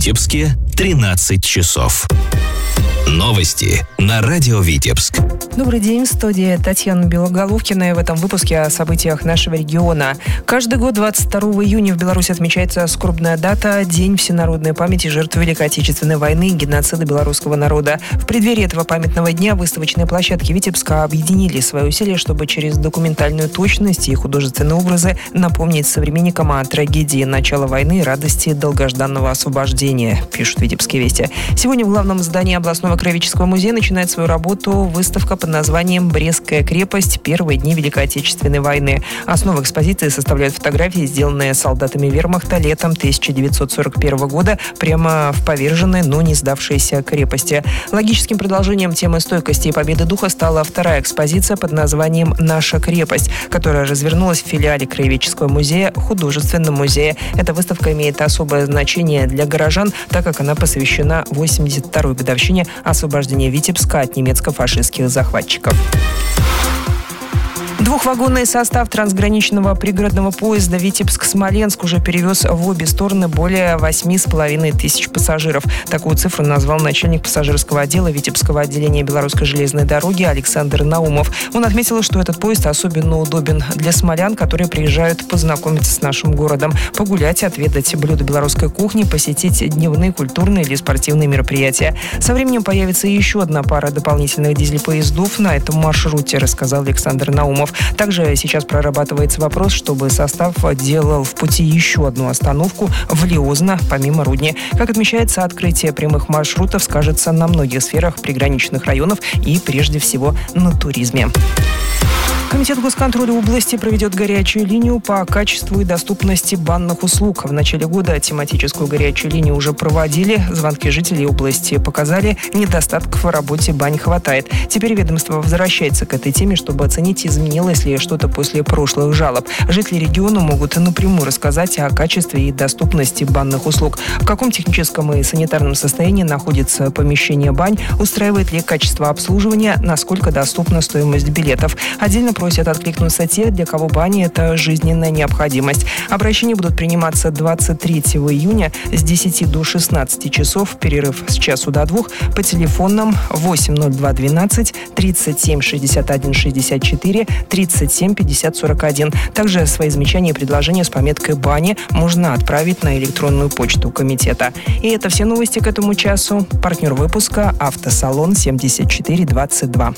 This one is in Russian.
Витебске 13 часов. Новости на радио Витебск. Добрый день, в студии Татьяна Белоголовкина. И в этом выпуске о событиях нашего региона. Каждый год 22 июня в Беларуси отмечается скорбная дата – День всенародной памяти жертв Великой Отечественной войны и геноцида белорусского народа. В преддверии этого памятного дня выставочные площадки Витебска объединили свои усилия, чтобы через документальную точность и художественные образы напомнить современникам о трагедии начала войны и радости долгожданного освобождения, пишут «Витебские вести». Сегодня в главном здании областного краеведческого музея начинает свою работу выставка под названием «Брестская крепость. Первые дни Великой Отечественной войны». Основу экспозиции составляют фотографии, сделанные солдатами вермахта летом 1941 года прямо в поверженной, но не сдавшейся крепости. Логическим продолжением темы стойкости и победы духа стала вторая экспозиция под названием «Наша крепость», которая развернулась в филиале краеведческого музея Художественном музее. Эта выставка имеет особое значение для горожан, так как она посвящена 82-й годовщине освобождения Витебска от немецко-фашистских захватчиков. Двухвагонный состав трансграничного пригородного поезда Витебск-Смоленск уже перевез в обе стороны более 8,5 тысяч пассажиров. Такую цифру назвал начальник пассажирского отдела Витебского отделения Белорусской железной дороги Александр Наумов. Он отметил, что этот поезд особенно удобен для смолян, которые приезжают познакомиться с нашим городом, погулять, отведать блюда белорусской кухни, посетить дневные культурные или спортивные мероприятия. Со временем появится еще одна пара дополнительных дизель-поездов на этом маршруте, рассказал Александр Наумов. Также сейчас прорабатывается вопрос, чтобы состав делал в пути еще одну остановку в Лиозно, помимо Рудни. Как отмечается, открытие прямых маршрутов скажется на многих сферах приграничных районов и прежде всего на туризме. Комитет госконтроля области проведет горячую линию по качеству и доступности банных услуг. В начале года тематическую горячую линию уже проводили. Звонки жителей области показали, недостатков в работе бань хватает. Теперь ведомство возвращается к этой теме, чтобы оценить, изменилось ли что-то после прошлых жалоб. Жители региона могут напрямую рассказать о качестве и доступности банных услуг. В каком техническом и санитарном состоянии находится помещение бань, устраивает ли качество обслуживания, насколько доступна стоимость билетов. Отдельно просят откликнуться те, для кого баня – это жизненная необходимость. Обращения будут приниматься 23 июня с 10 до 16 часов, перерыв с часу до 2, по телефонам 80212 37 61 64 37 50 41. Также свои замечания и предложения с пометкой «Бани» можно отправить на электронную почту комитета. И это все новости к этому часу. Партнер выпуска – автосалон 7422.